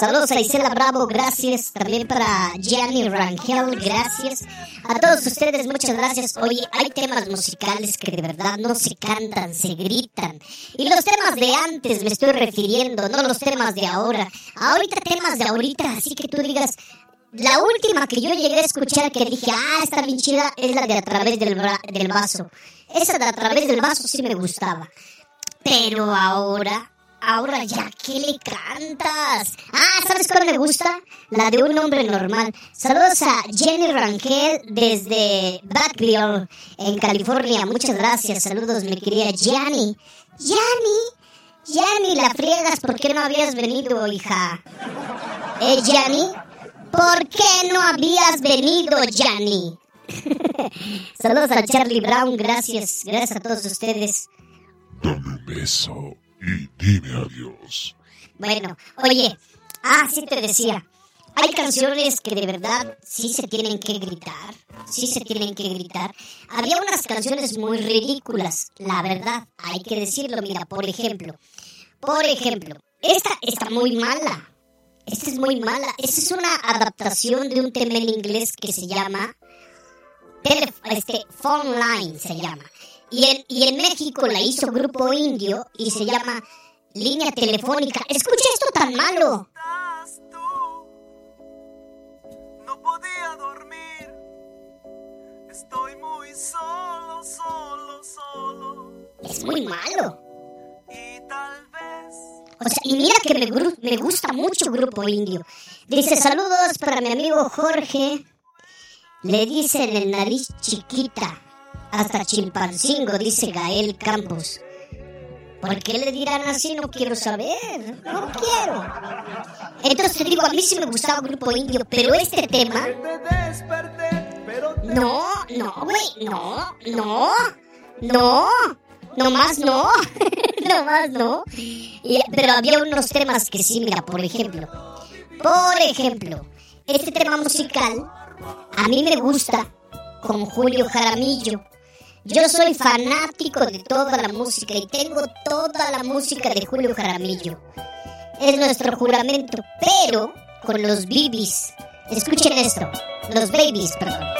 Saludos a Isela Bravo, gracias. También para Gianni Rangel, gracias. A todos ustedes, muchas gracias. Oye, hay temas musicales que de verdad no se cantan, se gritan. Y los temas de antes me estoy refiriendo, no los temas de ahora. Ahorita temas de ahorita, así que tú digas... La última que yo llegué a escuchar que dije, está bien chida, es la de A Través del Vaso. Esa de A Través del Vaso sí me gustaba. Pero ahora ya, ¿qué le cantas? ¿Sabes cuál me gusta? La de Un Hombre Normal. Saludos a Jenny Rangel desde Backville, en California. Muchas gracias. Saludos, mi querida Gianni. Gianni, la friegas, ¿por qué no habías venido, hija? Gianni, ¿por qué no habías venido, Gianni? Saludos a Charlie Brown, gracias a todos ustedes. Dame un beso y dime adiós. Bueno, oye, sí te decía, hay canciones que de verdad sí se tienen que gritar. Había unas canciones muy ridículas, la verdad, hay que decirlo. Mira, por ejemplo, esta está muy mala. Esta es muy mala. Esta es una adaptación de un tema en inglés que se llama Phone Line se llama. Y en México la hizo Grupo Indio y se llama Línea Telefónica. Escucha esto tan malo. No podía dormir. Estoy muy solo. Es muy malo. Y tal vez... O sea, y mira que me gusta mucho Grupo Indio. Dice, saludos para mi amigo Jorge. Le dicen el nariz chiquita. Hasta Chilpancingo, dice Gael Campos. ¿Por qué le dirán así? No quiero saber. No quiero. Entonces te digo, a mí sí me gustaba Grupo Indio, pero este tema... No, güey, no. Nomás no. Pero había unos temas que sí, mira, por ejemplo, este tema musical a mí me gusta con Julio Jaramillo. Yo soy fanático de toda la música y tengo toda la música de Julio Jaramillo. Es nuestro juramento, pero con los Bibis. Escuchen esto, los Babies, perdón.